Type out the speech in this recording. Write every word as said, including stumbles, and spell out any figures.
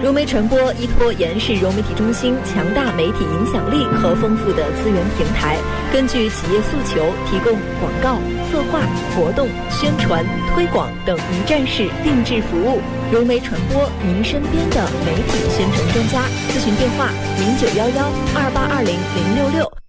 融媒传播依托延世融媒体中心强大媒体影响力和丰富的资源平台，根据企业诉求，提供广告、策划、活动、宣传、推广等一站式定制服务。融媒传播，您身边的媒体宣传专家。咨询电话：零九幺幺二八二零零六六。